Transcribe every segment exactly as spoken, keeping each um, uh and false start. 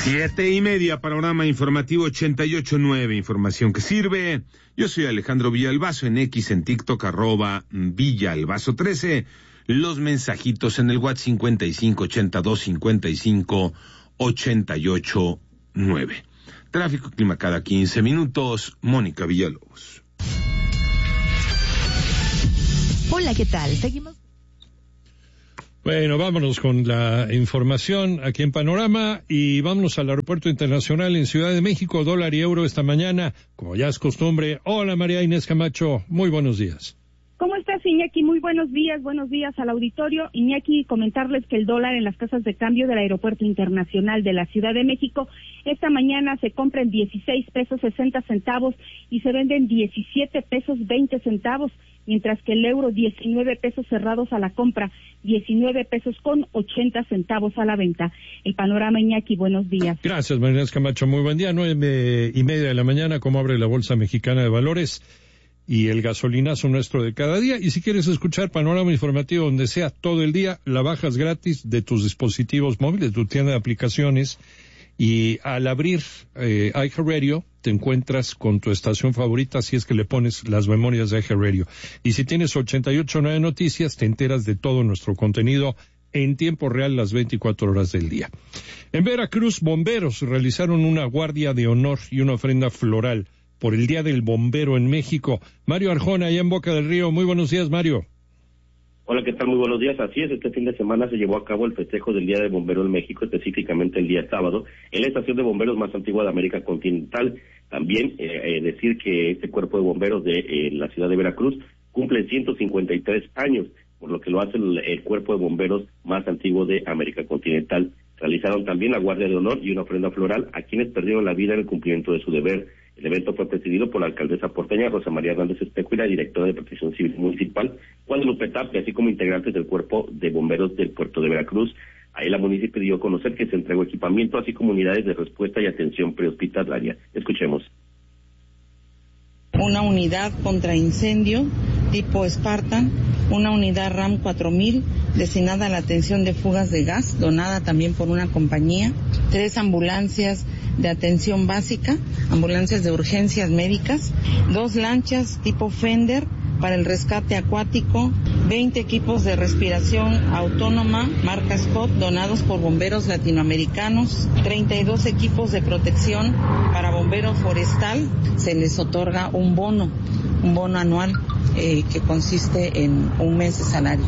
Siete y media, panorama informativo ochenta y ocho nueve, información que sirve. Yo soy Alejandro Villalbazo, en X, en TikTok, arroba Villalbazo trece. Los mensajitos en el WhatsApp cincuenta y cinco ochenta y dos cincuenta y cinco ochenta y ocho nueve. Tráfico y clima cada quince minutos. Mónica Villalobos. Hola, ¿qué tal? Seguimos. Bueno, vámonos con la información aquí en Panorama y vámonos al Aeropuerto Internacional en Ciudad de México, dólar y euro esta mañana, como ya es costumbre. Hola, María Inés Camacho, muy buenos días. ¿Cómo estás, Iñaki? Muy buenos días, buenos días al auditorio. Iñaki, comentarles que el dólar en las casas de cambio del Aeropuerto Internacional de la Ciudad de México esta mañana se compra en dieciséis pesos sesenta centavos y se vende en diecisiete pesos veinte centavos, mientras que el euro diecinueve pesos cerrados a la compra, diecinueve pesos con ochenta centavos a la venta. El panorama, Iñaki, buenos días. Gracias, María Inés Camacho, muy buen día. Nueve y media de la mañana, ¿cómo abre la Bolsa Mexicana de Valores? Y el gasolinazo nuestro de cada día. Y si quieres escuchar Panorama Informativo donde sea todo el día, la bajas gratis de tus dispositivos móviles, tu tienda de aplicaciones. Y al abrir eh, iHeartRadio, te encuentras con tu estación favorita si es que le pones las memorias de iHeartRadio. Y si tienes ochenta y ocho punto nueve Noticias, te enteras de todo nuestro contenido en tiempo real las veinticuatro horas del día. En Veracruz, bomberos realizaron una guardia de honor y una ofrenda floral por el Día del Bombero en México. Mario Arjona, allá en Boca del Río. Muy buenos días, Mario. Hola, ¿qué tal? Muy buenos días. Así es, este fin de semana se llevó a cabo el festejo del Día del Bombero en México, específicamente el día sábado, en la estación de bomberos más antigua de América Continental. También eh, eh, decir que este cuerpo de bomberos de eh, la ciudad de Veracruz cumple ciento cincuenta y tres años, por lo que lo hace el, el cuerpo de bomberos más antiguo de América Continental. Realizaron también la guardia de honor y una ofrenda floral a quienes perdieron la vida en el cumplimiento de su deber. El evento fue presidido por la alcaldesa porteña Rosa María Hernández Espejo y la directora de Protección Civil Municipal, Guadalupe Tapia, así como integrantes del cuerpo de bomberos del puerto de Veracruz. Ahí la municipio dio a conocer que se entregó equipamiento, así como unidades de respuesta y atención prehospitalaria. Escuchemos. Una unidad contra incendio tipo Spartan, una unidad RAM cuatro mil destinada a la atención de fugas de gas, donada también por una compañía, tres ambulancias de atención básica, ambulancias de urgencias médicas, dos lanchas tipo Fender para el rescate acuático, veinte equipos de respiración autónoma marca Scott donados por bomberos latinoamericanos, treinta y dos equipos de protección para bombero forestal. Se les otorga un bono, un bono anual eh, que consiste en un mes de salario.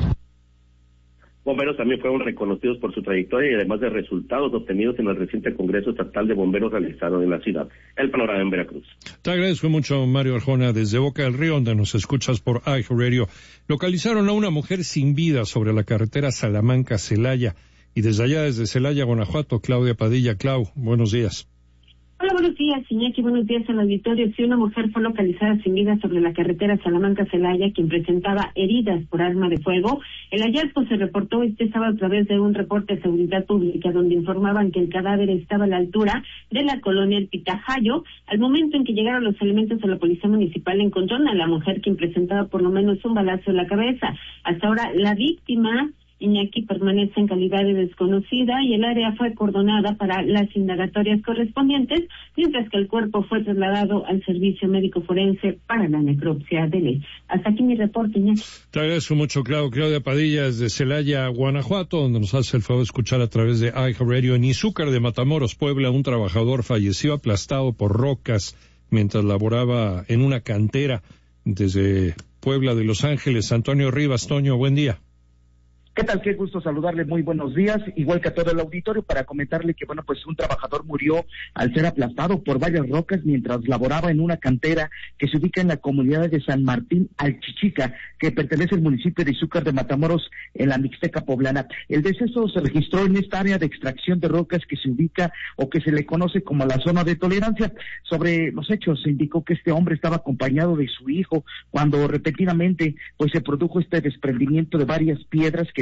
Bomberos también fueron reconocidos por su trayectoria y además de resultados obtenidos en el reciente Congreso Estatal de Bomberos realizado en la ciudad. El panorama en Veracruz. Te agradezco mucho, Mario Arjona, desde Boca del Río, donde nos escuchas por iHeartRadio. Localizaron a una mujer sin vida sobre la carretera Salamanca-Celaya. Y desde allá, desde Celaya, Guanajuato, Claudia Padilla. Clau, buenos días. Hola, buenos días, Iñaki, buenos días al auditorio. Si una mujer fue localizada sin vida sobre la carretera Salamanca-Celaya, quien presentaba heridas por arma de fuego, el hallazgo se reportó este sábado a través de un reporte de seguridad pública, donde informaban que el cadáver estaba a la altura de la colonia El Pitajayo. Al momento en que llegaron los elementos de la policía municipal, encontraron a la mujer, quien presentaba por lo menos un balazo en la cabeza. Hasta ahora, la víctima, Iñaki, permanece en calidad de desconocida y el área fue acordonada para las indagatorias correspondientes, mientras que el cuerpo fue trasladado al servicio médico forense para la necropsia de ley. Hasta aquí mi reporte, Iñaki. Te agradezco mucho, Clau. Claudia Padilla, desde Celaya, Guanajuato, donde nos hace el favor de escuchar a través de iHeartRadio. En Izúcar de Matamoros, Puebla, un trabajador falleció aplastado por rocas mientras laboraba en una cantera. Desde Puebla de Los Ángeles, Antonio Rivas. Toño, buen día. ¿Qué tal? Qué gusto saludarle, muy buenos días, igual que a todo el auditorio, para comentarle que, bueno, pues un trabajador murió al ser aplastado por varias rocas mientras laboraba en una cantera que se ubica en la comunidad de San Martín Alchichica, que pertenece al municipio de Izúcar de Matamoros, en la Mixteca poblana. El deceso se registró en esta área de extracción de rocas que se ubica o que se le conoce como la zona de tolerancia. Sobre los hechos se indicó que este hombre estaba acompañado de su hijo cuando repentinamente pues se produjo este desprendimiento de varias piedras que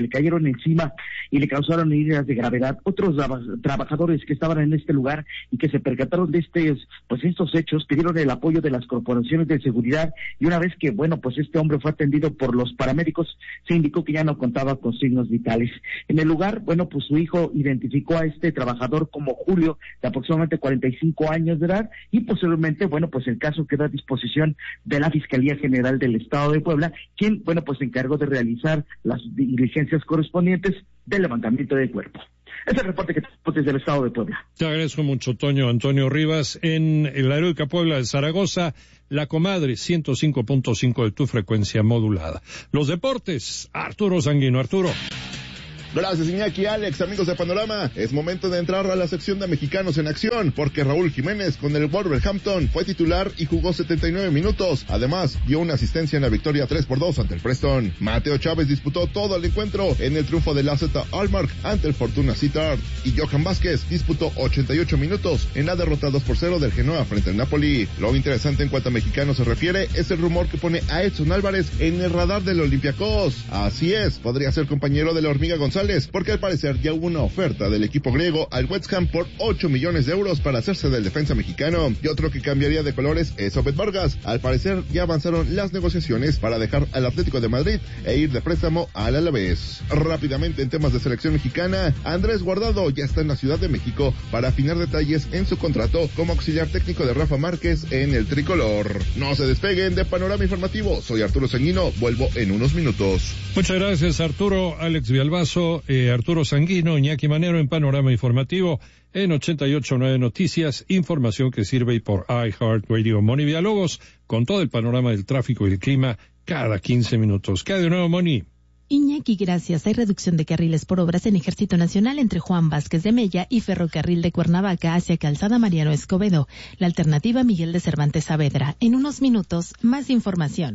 que le cayeron encima y le causaron heridas de gravedad. Otros tra- trabajadores que estaban en este lugar y que se percataron de este, pues estos hechos pidieron el apoyo de las corporaciones de seguridad, y una vez que, bueno, pues este hombre fue atendido por los paramédicos, se indicó que ya no contaba con signos vitales. En el lugar, bueno, pues su hijo identificó a este trabajador como Julio, de aproximadamente cuarenta y cinco años de edad, y posteriormente, bueno, pues el caso quedó a disposición de la Fiscalía General del Estado de Puebla, quien, bueno, pues se encargó de realizar las diligencias correspondientes del levantamiento del cuerpo. Es el reporte que tenemos desde el Estado de Puebla. Te agradezco mucho, Toño. Antonio Rivas, en la heroica Puebla de Zaragoza, La Comadre, ciento cinco punto cinco de tu frecuencia modulada. Los deportes, Arturo Sanguino. Arturo. Gracias, Iñaki. Alex, amigos de Panorama, es momento de entrar a la sección de mexicanos en acción, porque Raúl Jiménez con el Wolverhampton fue titular y jugó setenta y nueve minutos. Además, dio una asistencia en la victoria tres por dos ante el Preston. Mateo Chávez disputó todo el encuentro en el triunfo del A Z Alkmaar ante el Fortuna Sittard, y Johan Vázquez disputó ochenta y ocho minutos en la derrota dos por cero del Genoa frente al Napoli. Lo interesante en cuanto a mexicanos se refiere es el rumor que pone a Edson Álvarez en el radar del Olympiacos. Así es, podría ser compañero de la Hormiga González, porque al parecer ya hubo una oferta del equipo griego al West Ham por ocho millones de euros para hacerse del defensa mexicano. Y otro que cambiaría de colores es Obed Vargas. Al parecer ya avanzaron las negociaciones para dejar al Atlético de Madrid e ir de préstamo al Alavés. Rápidamente, en temas de selección mexicana, Andrés Guardado ya está en la Ciudad de México para afinar detalles en su contrato como auxiliar técnico de Rafa Márquez en el tricolor. No se despeguen de Panorama Informativo. Soy Arturo Sanguino, vuelvo en unos minutos. Muchas gracias, Arturo. Alex Villalbazo, eh, Arturo Sanguino, Iñaki Manero en Panorama Informativo en ochenta y ocho punto nueve Noticias, información que sirve por iHeartRadio. Moni Villalobos con todo el panorama del tráfico y el clima cada quince minutos. ¿Qué hay de nuevo, Moni? Iñaki, gracias. Hay reducción de carriles por obras en Ejército Nacional entre Juan Vázquez de Mella y Ferrocarril de Cuernavaca hacia Calzada Mariano Escobedo. La alternativa Miguel de Cervantes Saavedra. En unos minutos, más información.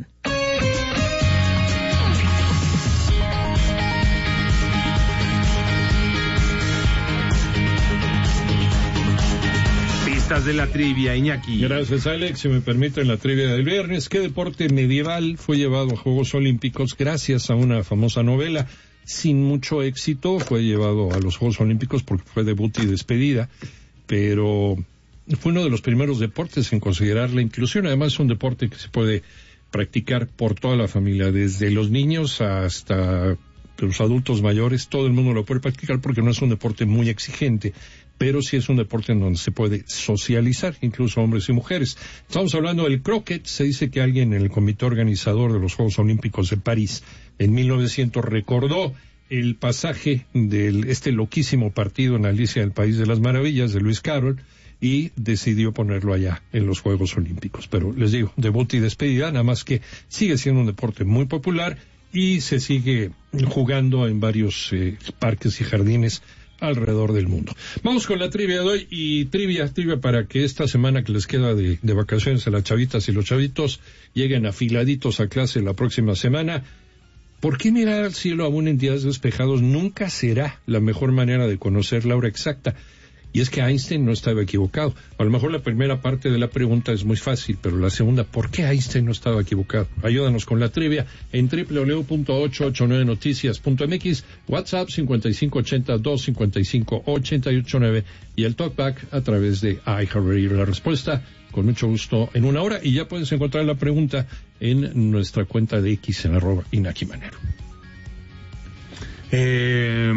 De la trivia, Iñaki. Gracias, Alex. Si me permiten, la trivia del viernes. ¿Qué deporte medieval fue llevado a Juegos Olímpicos gracias a una famosa novela? Sin mucho éxito, fue llevado a los Juegos Olímpicos porque fue debut y despedida, pero fue uno de los primeros deportes en considerar la inclusión. Además, es un deporte que se puede practicar por toda la familia, desde los niños hasta los adultos mayores. Todo el mundo lo puede practicar porque no es un deporte muy exigente, pero sí es un deporte en donde se puede socializar, incluso hombres y mujeres. Estamos hablando del croquet. Se dice que alguien en el comité organizador de los Juegos Olímpicos de París en mil novecientos recordó el pasaje de este loquísimo partido en Alicia en el País de las Maravillas de Lewis Carroll y decidió ponerlo allá en los Juegos Olímpicos. Pero les digo, debut y despedida, nada más que sigue siendo un deporte muy popular y se sigue jugando en varios eh, parques y jardines alrededor del mundo. Vamos con la trivia de hoy, y trivia, trivia para que esta semana que les queda de, de vacaciones a las chavitas y los chavitos lleguen afiladitos a clase la próxima semana. ¿Por qué mirar al cielo aún en días despejados nunca será la mejor manera de conocer la hora exacta? Y es que Einstein no estaba equivocado. A lo mejor la primera parte de la pregunta es muy fácil, pero la segunda, ¿por qué Einstein no estaba equivocado? Ayúdanos con la trivia en doble u doble u doble u punto ochocientos ochenta y nueve noticias punto m x, WhatsApp cincuenta y cinco ochenta, doscientos cincuenta y cinco ochenta y ocho nueve y el talkback a través de iHeartRadio. La respuesta, con mucho gusto, en una hora, y ya puedes encontrar la pregunta en nuestra cuenta de X en arroba Iñaki Manero. Eh...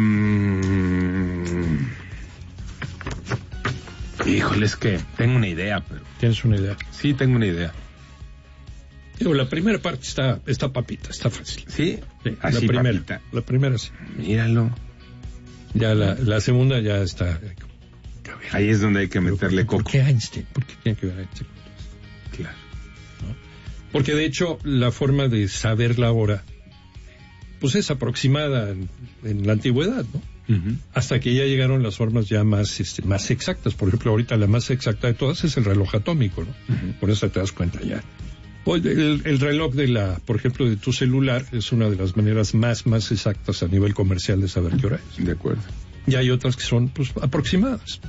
Híjole, es que tengo una idea, pero... ¿Tienes una idea? Sí, tengo una idea. Digo, la primera parte está, está papita, está fácil. ¿Sí? Sí, así, la primera. papita. La primera sí. Míralo. Ya la, la segunda ya está... Ahí es donde hay que meterle coco. ¿Por qué Einstein? ¿Por qué tiene que ver Einstein? Claro. ¿No? Porque de hecho, la forma de saber la hora, pues es aproximada en, en la antigüedad, ¿no? Uh-huh. Hasta que ya llegaron las formas ya más este, más exactas. Por ejemplo, ahorita la más exacta de todas es el reloj atómico, ¿no? Uh-huh. Por eso te das cuenta ya. Hoy el, el reloj de la, por ejemplo, de tu celular es una de las maneras más, más exactas a nivel comercial de saber qué hora es. De acuerdo. Y hay otras que son, pues, aproximadas.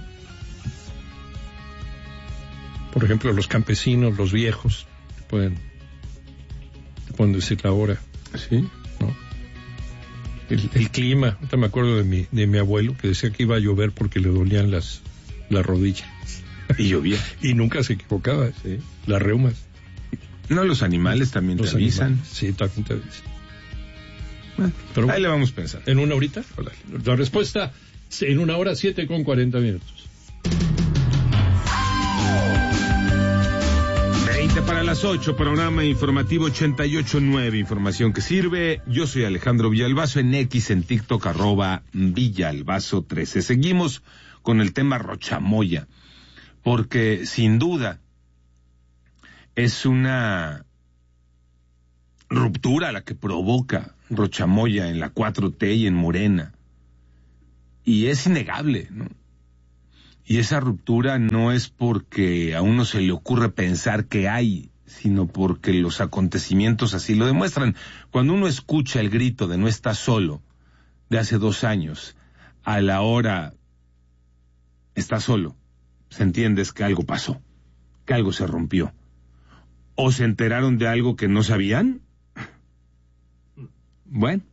Por ejemplo, los campesinos, los viejos, te pueden, te pueden decir la hora. Sí. ¿No? el, el clima. Ahorita me acuerdo de mi, de mi abuelo que decía que iba a llover porque le dolían las, las rodillas. Y llovía. Y nunca se equivocaba, ¿sí? Las reumas. No, los animales también los te avisan. Animales, sí, también te avisan. Bueno, pero ahí le vamos a pensar. ¿En una horita? La respuesta, en una hora, siete con cuarenta minutos. veinte para las ocho, programa informativo ochenta y ocho nueve, información que sirve. Yo soy Alejandro Villalbazo, en X, en TikTok, arroba Villalbazo trece. Seguimos con el tema Rochamoya, porque sin duda es una ruptura la que provoca Rochamoya en la cuatro T y en Morena. Y es innegable, ¿no? Y esa ruptura no es porque a uno se le ocurre pensar que hay, sino porque los acontecimientos así lo demuestran. Cuando uno escucha el grito de "no estás solo" de hace dos años, a la hora "estás solo", se entiende es que algo pasó, que algo se rompió. ¿O se enteraron de algo que no sabían? Bueno,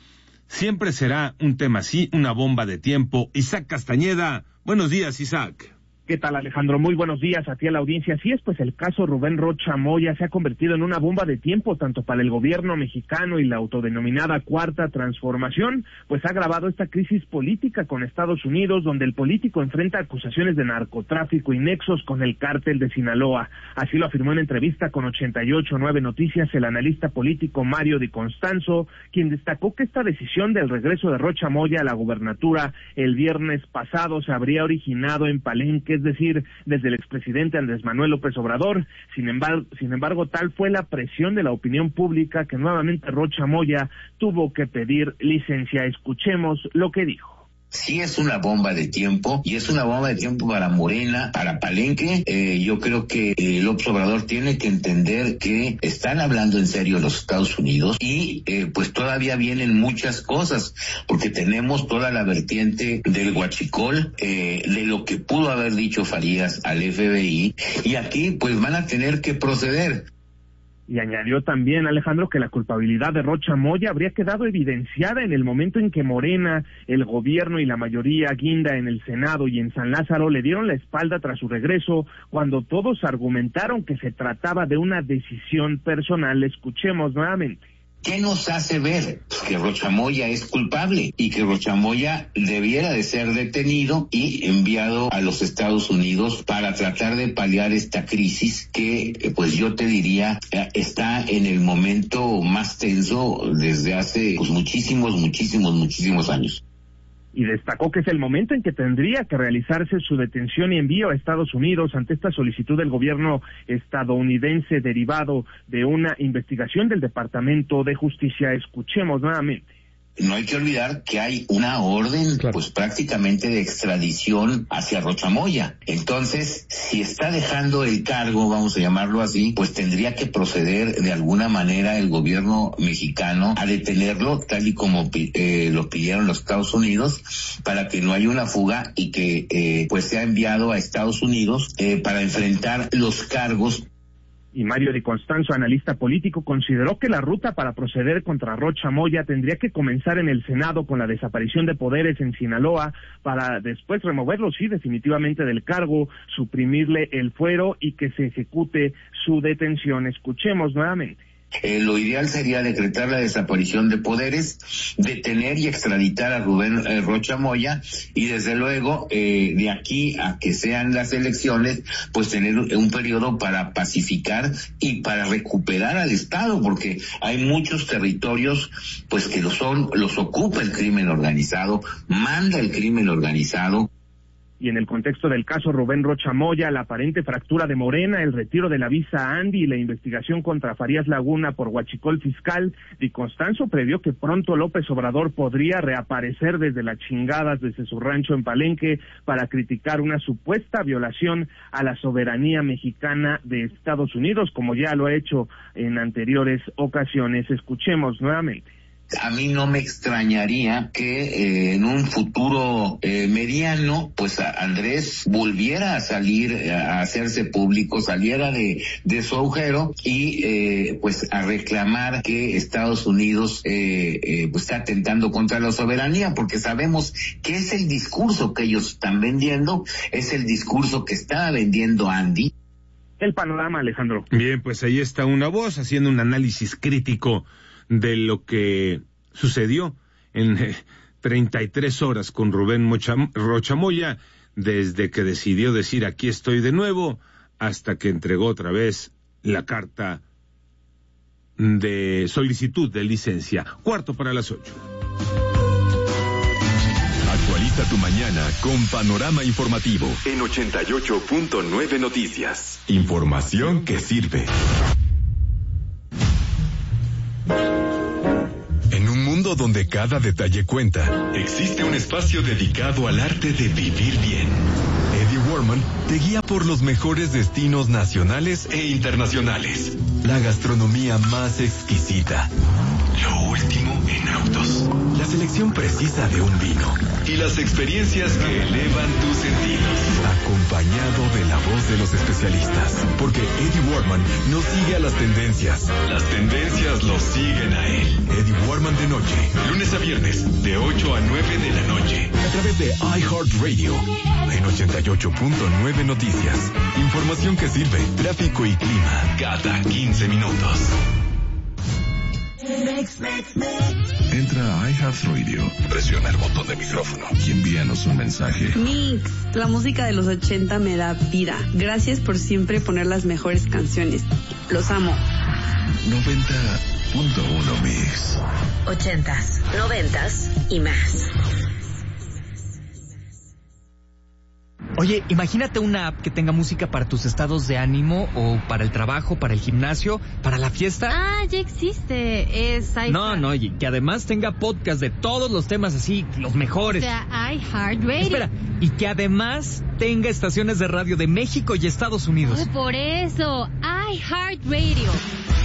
siempre será un tema así, una bomba de tiempo. Isaac Castañeda, buenos días, Isaac. ¿Qué tal, Alejandro? Muy buenos días a ti, a la audiencia. Así es, pues el caso Rubén Rocha Moya se ha convertido en una bomba de tiempo tanto para el gobierno mexicano y la autodenominada Cuarta Transformación, pues ha agravado esta crisis política con Estados Unidos, donde el político enfrenta acusaciones de narcotráfico y nexos con el cártel de Sinaloa. Así lo afirmó en entrevista con ochenta y ocho nueve Noticias el analista político Mario Di Constanzo, quien destacó que esta decisión del regreso de Rocha Moya a la gubernatura el viernes pasado se habría originado en Palenque, es decir, desde el expresidente Andrés Manuel López Obrador. Sin embargo, sin embargo, tal fue la presión de la opinión pública que nuevamente Rocha Moya tuvo que pedir licencia. Escuchemos lo que dijo. Sí es una bomba de tiempo, y es una bomba de tiempo para Morena, para Palenque. Eh, yo creo que eh, López Obrador tiene que entender que están hablando en serio los Estados Unidos y eh, pues todavía vienen muchas cosas, porque tenemos toda la vertiente del huachicol, eh, de lo que pudo haber dicho Farías al F B I, y aquí pues van a tener que proceder. Y añadió también, Alejandro, que la culpabilidad de Rocha Moya habría quedado evidenciada en el momento en que Morena, el gobierno y la mayoría guinda en el Senado y en San Lázaro le dieron la espalda tras su regreso, cuando todos argumentaron que se trataba de una decisión personal. Escuchemos nuevamente. ¿Qué nos hace ver? Que Rocha Moya es culpable y que Rocha Moya debiera de ser detenido y enviado a los Estados Unidos para tratar de paliar esta crisis que, pues yo te diría, está en el momento más tenso desde hace pues, muchísimos, muchísimos, muchísimos años. Y destacó que es el momento en que tendría que realizarse su detención y envío a Estados Unidos ante esta solicitud del gobierno estadounidense derivado de una investigación del Departamento de Justicia. Escuchemos nuevamente. No hay que olvidar que hay una orden, claro, pues prácticamente de extradición hacia Rocha Moya. Entonces, si está dejando el cargo, vamos a llamarlo así, pues tendría que proceder de alguna manera el gobierno mexicano a detenerlo, tal y como eh, lo pidieron los Estados Unidos, para que no haya una fuga y que eh, pues sea enviado a Estados Unidos eh, para enfrentar los cargos. Y Mario Di Constanzo, analista político, consideró que la ruta para proceder contra Rocha Moya tendría que comenzar en el Senado con la desaparición de poderes en Sinaloa, para después removerlo, sí, definitivamente del cargo, suprimirle el fuero y que se ejecute su detención. Escuchemos nuevamente. Eh, lo ideal sería decretar la desaparición de poderes, detener y extraditar a Rubén eh, Rocha Moya, y desde luego eh, de aquí a que sean las elecciones, pues tener un periodo para pacificar y para recuperar al Estado, porque hay muchos territorios pues que lo son, los ocupa el crimen organizado, manda el crimen organizado. Y en el contexto del caso Rubén Rocha Moya, la aparente fractura de Morena, el retiro de la visa Andy y la investigación contra Farías Laguna por huachicol fiscal, Di Constanzo previó que pronto López Obrador podría reaparecer desde las chingadas desde su rancho en Palenque para criticar una supuesta violación a la soberanía mexicana de Estados Unidos, como ya lo ha hecho en anteriores ocasiones. Escuchemos nuevamente. a mí no me extrañaría que eh, en un futuro eh, mediano, pues a Andrés volviera a salir, a hacerse público, saliera de, de su agujero y eh, pues a reclamar que Estados Unidos eh, eh, pues está atentando contra la soberanía, porque sabemos que es el discurso que ellos están vendiendo, es el discurso que está vendiendo Andy. El panorama, Alejandro. Bien, pues ahí está una voz haciendo un análisis crítico de lo que sucedió en eh, treinta y tres horas con Rubén Mocha, Rocha Moya, desde que decidió decir aquí estoy de nuevo, hasta que entregó otra vez la carta de solicitud de licencia. Cuarto para las ocho. Actualiza tu mañana con Panorama Informativo en ochenta y ocho punto nueve Noticias. Información que sirve. En un mundo donde cada detalle cuenta, existe un espacio dedicado al arte de vivir bien. Eddie Warman te guía por los mejores destinos nacionales e internacionales. La gastronomía más exquisita. Lo último en autos. La selección precisa de un vino. Y las experiencias que elevan tus sentidos. Acompañado de la voz de los especialistas. Porque Eddie Warman no sigue a las tendencias. Las tendencias lo siguen a él. Eddie Warman de noche. Lunes a viernes, de ocho a nueve de la noche. A través de iHeartRadio. En ochenta y ocho punto nueve Noticias. Información que sirve. Tráfico y clima. Cada quince minutos. Entra a iHeartRadio, presiona el botón de micrófono y envíanos un mensaje. Mix, la música de los ochenta me da vida. Gracias por siempre poner las mejores canciones. Los amo. noventa punto uno Mix. Ochentas, noventas y más. Oye, imagínate una app que tenga música para tus estados de ánimo o para el trabajo, para el gimnasio, para la fiesta. Ah, ya existe. Es iHeart. No, no, y que además tenga podcast de todos los temas así, los mejores. O sea, iHeartRadio. Espera, y que además tenga estaciones de radio de México y Estados Unidos. Oh, por eso, iHeartRadio.